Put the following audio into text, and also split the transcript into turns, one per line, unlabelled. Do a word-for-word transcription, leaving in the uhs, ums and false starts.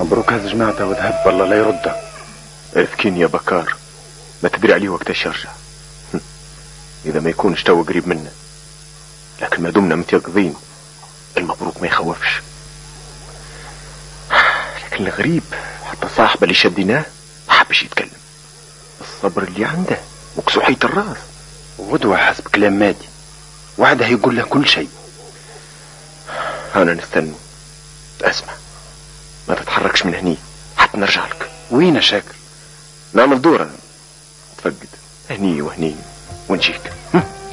مبروك هذا جماعته وذهب، والله لا يرده.
اذكين يا بكار، ما تدري عليه وقتاش يرجع. اذا ما يكونش تو قريب منا، لكن ما دمنا متيقظين المبروك ما يخوفش. لكن الغريب حتى صاحبه اللي شديناه حابش يتكلم. الصبر اللي عنده وكسوحية الراس.
وغدوة حسب كلام مادي وعده يقول له كل شيء.
انا نستنى. اسمع، ما تتحركش من هني حتى نرجع لك.
وين شاكر؟
نعمل دورة تفقد هني وهني ونجيك.